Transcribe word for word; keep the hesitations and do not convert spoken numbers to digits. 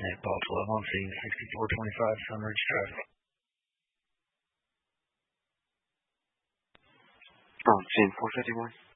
at Buffalo. I'm seeing sixty-four twenty-five Sunridge Drive. I'm seeing four fifty-one.